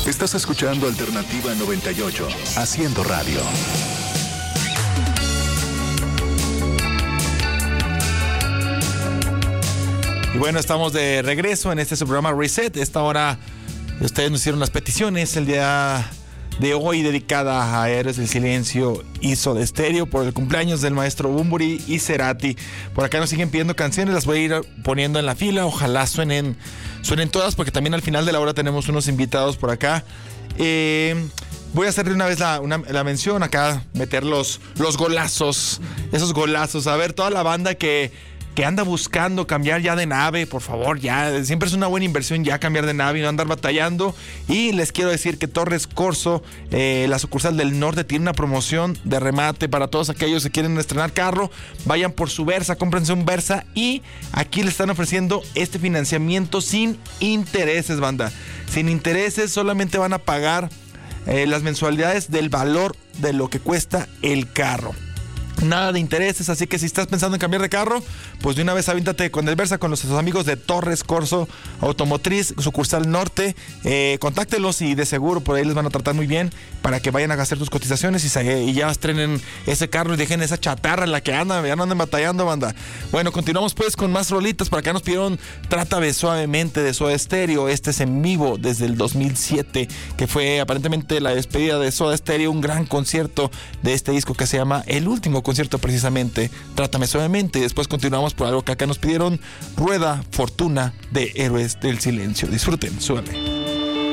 Estás escuchando Alternativa 98, haciendo radio. Y bueno, estamos de regreso en este su programa Reset. Esta hora ustedes nos hicieron las peticiones el día de hoy dedicada a Héroes del Silencio y Soda Stereo por el cumpleaños del maestro Bunbury y Cerati. Por acá nos siguen pidiendo canciones, las voy a ir poniendo en la fila. Ojalá suenen todas, porque también al final de la hora tenemos unos invitados por acá. Voy a hacerle una vez la mención acá, meter los golazos, esos golazos. A ver, toda la banda que anda buscando cambiar ya de nave, por favor, ya, siempre es una buena inversión ya cambiar de nave y no andar batallando. Y les quiero decir que Torres Corso, la sucursal del norte, tiene una promoción de remate para todos aquellos que quieren estrenar carro. Vayan por su Versa, cómprense un Versa, y aquí le están ofreciendo este financiamiento sin intereses, banda. Sin intereses, solamente van a pagar las mensualidades del valor de lo que cuesta el carro. Nada de intereses, así que si estás pensando en cambiar de carro, pues de una vez avíntate con el Versa, con los amigos de Torres Corso Automotriz, sucursal norte. Contáctelos y de seguro por ahí les van a tratar muy bien para que vayan a hacer tus cotizaciones y ya estrenen ese carro y dejen esa chatarra en la que andan, ya no anden batallando, banda. Bueno, continuamos pues con más rolitas. Para acá nos pidieron Trátame Suavemente de Soda Stereo. Este es en vivo desde el 2007, que fue aparentemente la despedida de Soda Stereo, un gran concierto de este disco que se llama El Último Concierto, precisamente, Trátame Suavemente. Y después continuamos por algo que acá nos pidieron, Rueda Fortuna de Héroes del Silencio. Disfruten, súbale.